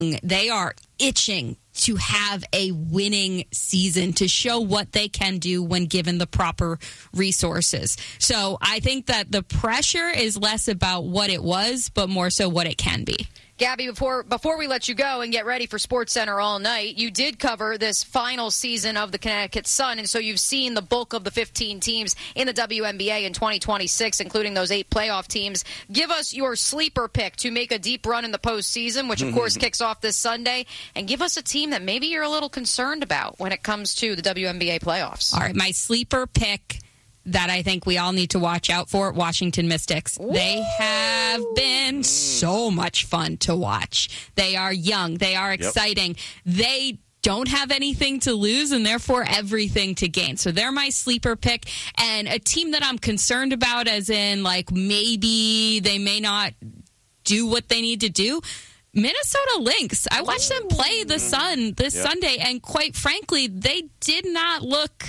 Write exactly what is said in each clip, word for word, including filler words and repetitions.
They are itching to have a winning season, to show what they can do when given the proper resources. So I think that the pressure is less about what it was, but more so what it can be. Gabby, before before we let you go and get ready for SportsCenter all night, you did cover this final season of the Connecticut Sun, and so you've seen the bulk of the fifteen teams in the W N B A in twenty twenty-six, including those eight playoff teams. Give us your sleeper pick to make a deep run in the postseason, which, of course, kicks off this Sunday, and give us a team that maybe you're a little concerned about when it comes to the W N B A playoffs. All right, my sleeper pick that I think we all need to watch out for, Washington Mystics. Ooh. They have been so much fun to watch. They are young. They are exciting. Yep. They don't have anything to lose and therefore everything to gain. So they're my sleeper pick. And a team that I'm concerned about, as in, like, maybe they may not do what they need to do, Minnesota Lynx. I watched them play the Sun this yep. Sunday, and quite frankly, they did not look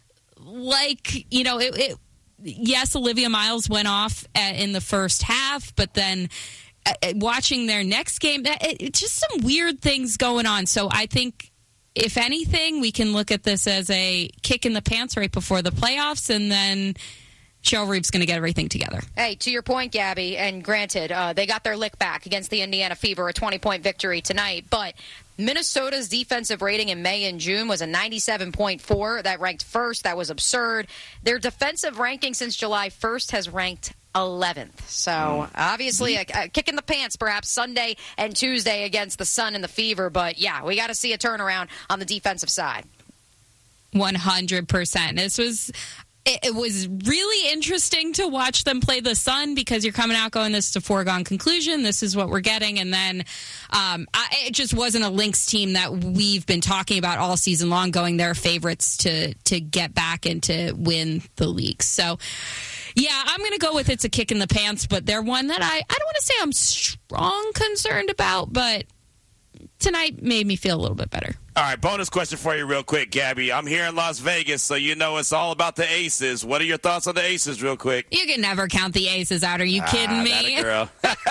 like, you know, it, it, yes, Olivia Miles went off at, in the first half, but then uh, watching their next game, it, it, just some weird things going on. So I think, if anything, we can look at this as a kick in the pants right before the playoffs, and then Cheryl Reeve's going to get everything together. Hey, to your point, Gabby, and granted, uh, they got their lick back against the Indiana Fever, a twenty-point victory tonight, but Minnesota's defensive rating in May and June was a ninety-seven point four. That ranked first. That was absurd. Their defensive ranking since July first has ranked eleventh. So, obviously, a, a kick in the pants perhaps Sunday and Tuesday against the Sun and the Fever. But, yeah, we got to see a turnaround on the defensive side. one hundred percent. This was... It was really interesting to watch them play the Sun, because you're coming out going, this is a foregone conclusion. This is what we're getting. And then um, I, it just wasn't a Lynx team that we've been talking about all season long, going their favorites to to get back and to win the league. So, yeah, I'm going to go with it's a kick in the pants, but they're one that I, I don't want to say I'm strong concerned about, but tonight made me feel a little bit better. All right, bonus question for you real quick, Gabby. I'm here in Las Vegas, so you know it's all about the Aces. What are your thoughts on the Aces real quick? You can never count the Aces out. Are you ah, kidding me? That a girl.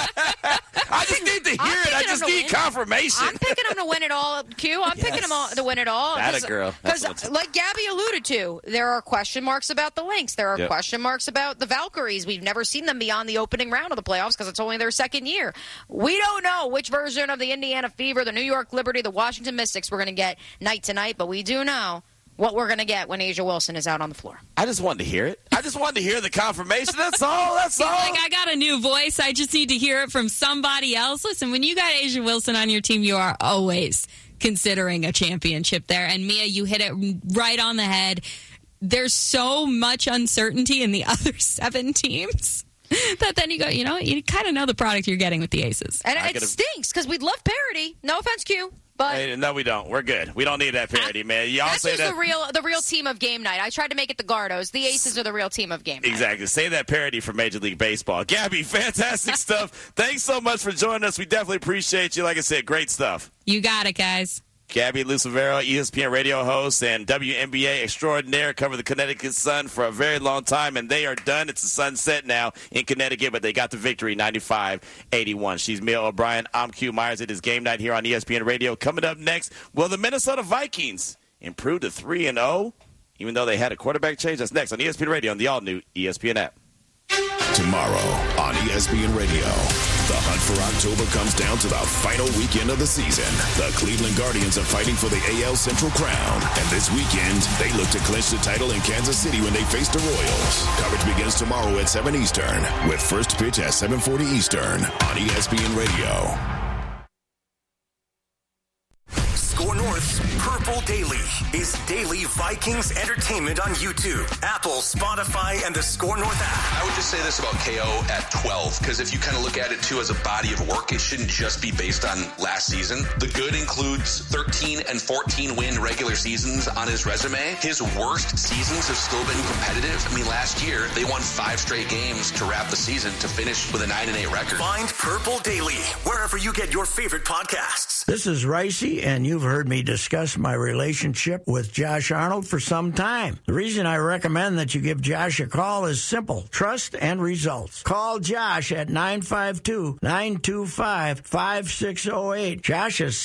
I just need to hear I'm it. I just need confirmation. I'm picking them to win it all, Q. I'm yes. picking them all to win it all. That a girl. Because, like Gabby alluded to, there are question marks about the Lynx. There are yep. question marks about the Valkyries. We've never seen them beyond the opening round of the playoffs because it's only their second year. We don't know which version of the Indiana Fever, the New York Liberty, the Washington Mystics we're going to get night to night, but we do know what we're going to get when Asia Wilson is out on the floor. I just wanted to hear it. I just wanted to hear the confirmation. That's all. That's all. Like, I got a new voice. I just need to hear it from somebody else. Listen, when you got Asia Wilson on your team, you are always considering a championship there. And Mia, you hit it right on the head. There's so much uncertainty in the other seven teams that then you go, you know, you kind of know the product you're getting with the Aces. And I it could've... stinks because we'd love parity. No offense, Q. But hey, no, we don't. We're good. We don't need that parody, man. Y'all that's say just that. the real, the real team of game night. I tried to make it the Gardos. The Aces are the real team of game night. Exactly. Say that parody for Major League Baseball. Gabby, fantastic stuff. Thanks so much for joining us. We definitely appreciate you. Like I said, great stuff. You got it, guys. Gabby Lucevero, E S P N radio host and W N B A extraordinaire, covered the Connecticut Sun for a very long time, and they are done. It's a sunset now in Connecticut, but they got the victory, ninety-five eighty-one. She's Mia O'Brien. I'm Q Myers. It is game night here on E S P N Radio. Coming up next, will the Minnesota Vikings improve to three and oh, even though they had a quarterback change? That's next on E S P N Radio and the all-new E S P N app. Tomorrow on E S P N Radio. The hunt for October comes down to the final weekend of the season. The Cleveland Guardians are fighting for the A L Central crown. And this weekend, they look to clinch the title in Kansas City when they face the Royals. Coverage begins tomorrow at seven Eastern, with first pitch at seven forty Eastern on E S P N Radio. Score North's Purple Daily is daily Vikings entertainment on YouTube, Apple, Spotify, and the Score North app. I would just say this about K O at twelve, because if you kind of look at it, too, as a body of work, it shouldn't just be based on last season. The good includes thirteen and fourteen win regular seasons on his resume. His worst seasons have still been competitive. I mean, last year, they won five straight games to wrap the season to finish with a nine and eight record. Find Purple Daily wherever you get your favorite podcasts. This is Ricey, and you've heard me discussed my relationship with Josh Arnold for some time. The reason I recommend that you give Josh a call is simple: trust and results. Call Josh at nine five two, nine two five, five six zero eight. Josh is